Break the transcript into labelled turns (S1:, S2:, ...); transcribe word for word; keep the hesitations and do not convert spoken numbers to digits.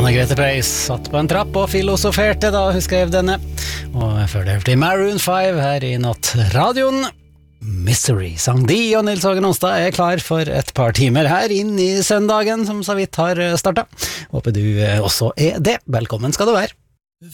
S1: Anne-Grete Preus satt på en trapp og filosoferte da hun skrev denne. Og før det hørte i Maroon five her i Nattradioen. Mystery sang de, og Nils Hågen Onsdag er klar for et par timer her inn i søndagen som så vidt har startet. Håper du også er det. Velkommen skal du være.